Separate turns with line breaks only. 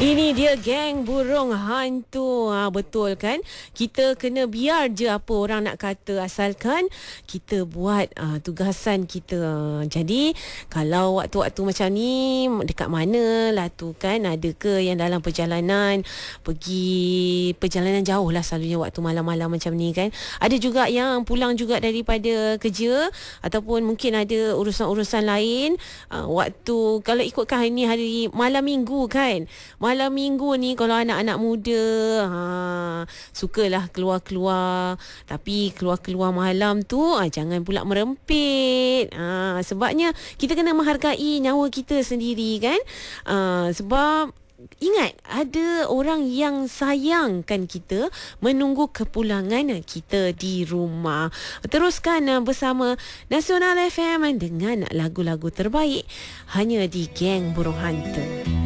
Ini dia geng burung hantu. Betul kan? Kita kena biar je apa orang nak kata, asalkan kita buat tugasan kita. Jadi kalau waktu-waktu macam ni, dekat mana lah tu kan, ada ke yang dalam perjalanan, pergi perjalanan jauh lah selalunya waktu malam-malam macam ni kan. Ada juga yang pulang juga daripada kerja, ataupun mungkin ada urusan-urusan lain. Waktu kalau ikutkan hari ni hari malam minggu kan, malam minggu ni kalau anak-anak muda sukalah keluar-keluar, tapi keluar-keluar malam tu jangan pula merempit. Sebabnya kita kena menghargai nyawa kita sendiri kan. Sebab ingat, ada orang yang sayangkan kita, menunggu kepulangan kita di rumah. Teruskan bersama Nasional FM dengan lagu-lagu terbaik hanya di Geng Burung Hantu.